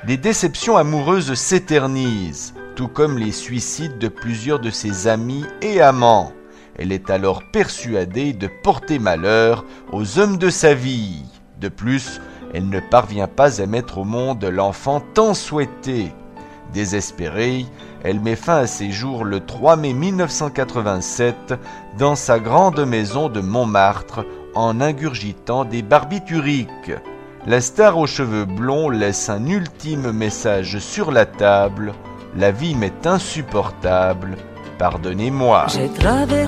Les déceptions amoureuses s'éternisent, tout comme les suicides de plusieurs de ses amis et amants. Elle est alors persuadée de porter malheur aux hommes de sa vie. De plus, elle ne parvient pas à mettre au monde l'enfant tant souhaité. Désespérée, elle met fin à ses jours le 3 mai 1987 dans sa grande maison de Montmartre en ingurgitant des barbituriques. La star aux cheveux blonds laisse un ultime message sur la table. La vie m'est insupportable, pardonnez-moi. J'ai traversé